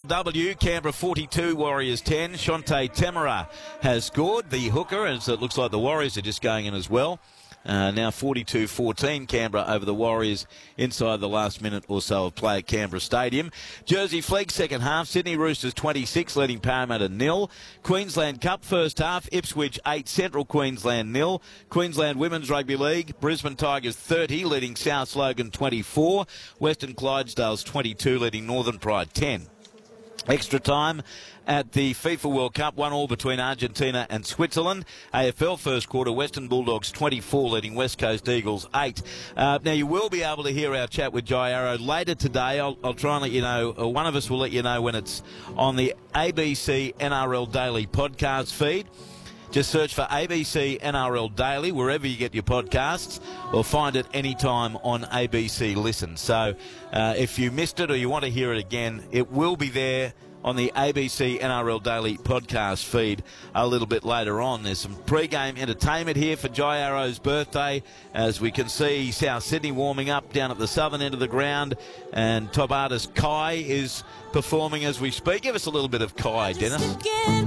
W, Canberra 42, Warriors 10. Shante Temera has scored, the hooker, as it looks like the Warriors are just going in as well. Now 42-14 Canberra over the Warriors inside the last minute or so of play at Canberra Stadium. Jersey Flegg second half, Sydney Roosters 26 leading Parramatta 0. Queensland Cup first half, Ipswich 8, Central Queensland 0. Queensland Women's Rugby League, Brisbane Tigers 30 leading South Logan 24. Western Clydesdales 22 leading Northern Pride 10. Extra time at the FIFA World Cup, 1-1 between Argentina and Switzerland. AFL first quarter, Western Bulldogs 24 leading West Coast Eagles 8. Now you will be able to hear our chat with Jai Arrow later today. I'll try and let you know, one of us will let you know when it's on the ABC NRL Daily podcast feed. Just search for ABC NRL Daily wherever you get your podcasts, or find it anytime on ABC Listen. So if you missed it or you want to hear it again, it will be there on the ABC NRL Daily podcast feed a little bit later on. There's some pre-game entertainment here for Jai Arrow's birthday. As we can see, South Sydney warming up down at the southern end of the ground, and top artist Kai is performing as we speak. Give us a little bit of Kai, Dennis.